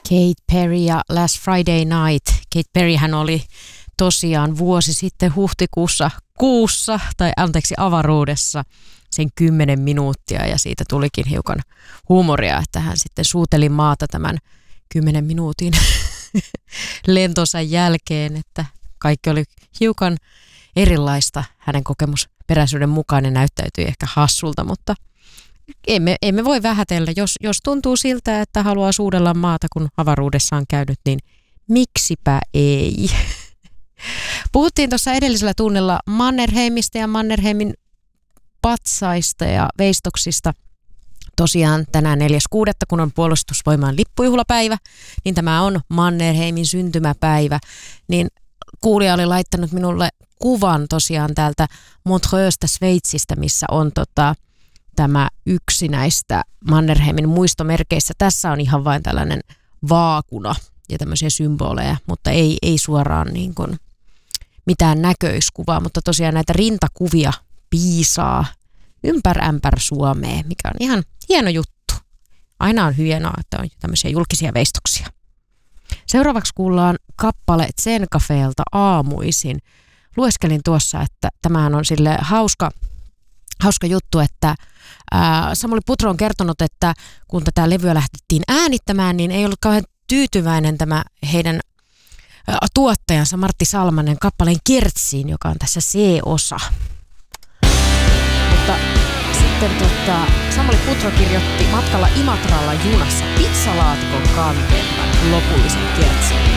Katy Perry ja Last Friday Night. Katy Perryhän oli tosiaan vuosi sitten huhtikuussa avaruudessa sen 10 minuuttia ja siitä tulikin hiukan huumoria, että hän sitten suuteli maata tämän 10 minuutin lentonsa jälkeen, että kaikki oli hiukan erilaista. Hänen kokemusperäisyyden mukaan ne näyttäytyi ehkä hassulta, mutta emme voi vähätellä. Jos tuntuu siltä, että haluaa suudella maata, kun avaruudessa on käynyt, niin miksipä ei? Puhuttiin tuossa edellisellä tunnilla Mannerheimista ja Mannerheimin patsaista ja veistoksista. Tosiaan tänään 4.6., kun on puolustusvoimaan lippujuhlapäivä, niin tämä on Mannerheimin syntymäpäivä. Niin kuulija oli laittanut minulle kuvan tosiaan täältä Montreuxsta Sveitsistä, missä on tämä yksi näistä Mannerheimin muistomerkeistä. Tässä on ihan vain tällainen vaakuna ja tämmöisiä symboleja, mutta ei suoraan niin kuin mitään näköiskuvaa, mutta tosiaan näitä rintakuvia piisaa ympärämpär Suomea, mikä on ihan hieno juttu. Aina on hienoa, että on tämmöisiä julkisia veistoksia. Seuraavaksi kuullaan kappale Zen Cafeelta Aamuisin. Lueskelin tuossa, että tämähän on sille hauska juttu, että Samuli Putro on kertonut, että kun tätä levyä lähdettiin äänittämään, niin ei ollut kauhean tyytyväinen tämä heidän tuottajansa Martti Salmanen kappaleen Kertsiin, joka on tässä C-osa. Mutta sitten Samuli Putro kirjoitti matkalla Imatralla junassa pizzalaatikon kanteen lopullisen Kertsin.